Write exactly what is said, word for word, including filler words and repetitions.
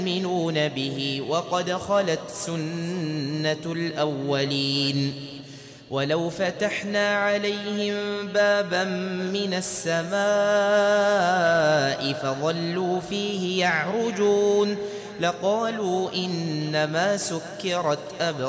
يؤمنون به وقد خلت سنة الأولين ولو فتحنا عليهم بابا من السماء فظلوا فيه يعرجون لقالوا إنما سكرت أبصارنا